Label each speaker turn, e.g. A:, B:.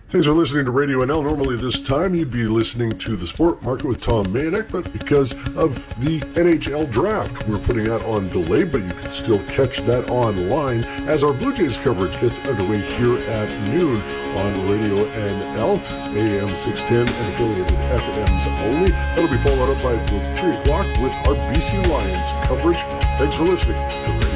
A: Thanks for listening to Radio NL. Normally this time you'd be listening to The Sport Market with Tom Mayonek, but because of the NHL draft, we're putting that on delay, but you can still catch that online as our Blue Jays coverage gets underway here at noon on Radio NL, AM 610 and affiliated FMs only. That'll be followed up by 3 o'clock with our BC Lions coverage. Thanks for listening to Radio